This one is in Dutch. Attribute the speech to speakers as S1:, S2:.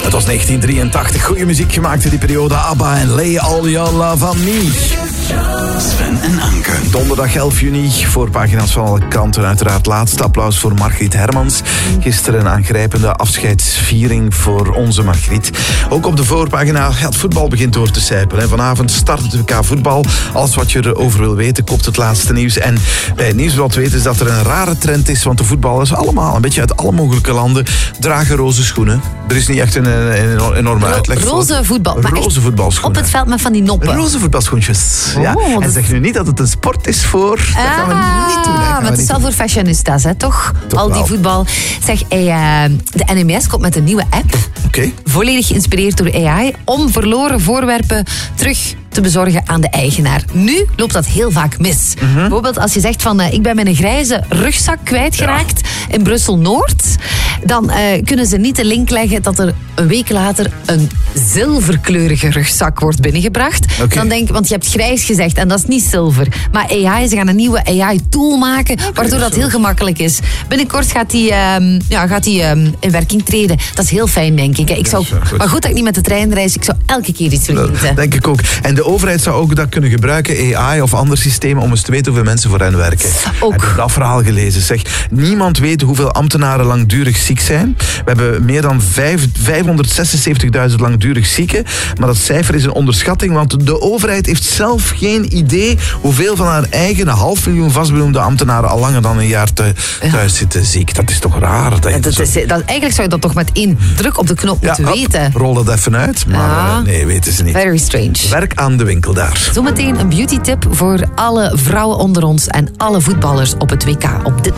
S1: Het was 1983. Goede muziek gemaakt in die periode. ABBA en Lay All Your Love on Me.
S2: Sven en Anke.
S1: Donderdag 11 juni. Voorpagina's van alle kanten. Uiteraard laatste applaus voor Margriet Hermans. Gisteren een aangrijpende afscheidsviering voor onze Margriet. Ook op de voorpagina, het voetbal begint door te sijpelen. Vanavond start het WK voetbal. Alles wat je erover wil weten, kopt het laatste nieuws. En bij het nieuws wat weten is dat er een rare trend is. Want de voetballers allemaal, een beetje uit alle mogelijke landen, dragen roze schoenen. Er is niet echt een enorme uitleg voor.
S3: Roze voetbal. Maar
S1: roze voetbalschoenen.
S3: op het veld met van die noppen.
S1: Roze voetbalschoentjes. Ja. En zeg nu niet dat het een sport is voor... Dat gaan we niet doen.
S3: Maar het is wel voor fashionistas, hè, toch? Al die
S1: wel.
S3: voetbal. Zeg, de NMS komt met een nieuwe app.
S1: Oké.
S3: Volledig geïnspireerd door AI. Om verloren voorwerpen terug te bezorgen aan de eigenaar. Nu loopt dat heel vaak mis. Bijvoorbeeld als je zegt van ik ben mijn grijze rugzak kwijtgeraakt in Brussel-Noord. Dan kunnen ze niet de link leggen dat er een week later een zilverkleurige rugzak wordt binnengebracht.
S1: Okay.
S3: Dan denk ik, want je hebt grijs gezegd en dat is niet zilver. Maar AI, ze gaan een nieuwe AI-tool maken, waardoor dat heel gemakkelijk is. Binnenkort gaat die in werking treden. Dat is heel fijn, denk ik. Maar goed dat ik niet met de trein reis. Ik zou elke keer iets vergeten.
S1: Denk ik ook. En de overheid zou ook dat kunnen gebruiken, AI of andere systemen, om eens te weten hoeveel mensen voor hen werken.
S3: Ook.
S1: Heb je dat verhaal gelezen? Zeg, niemand weet hoeveel ambtenaren langdurig ziek zijn. We hebben meer dan 576.000 langdurig zieken. Maar dat cijfer is een onderschatting, want de overheid heeft zelf geen idee hoeveel van haar eigen 500.000 vastbenoemde ambtenaren al langer dan een jaar thuis zitten ziek. Dat is toch raar?
S3: Eigenlijk zou je dat toch met één druk op de knop moeten weten.
S1: Rol dat even uit, maar nee, weten ze niet.
S3: Very strange.
S1: Werk aan de winkel daar.
S3: Zometeen een beauty tip voor alle vrouwen onder ons en alle voetballers op het WK op dit moment.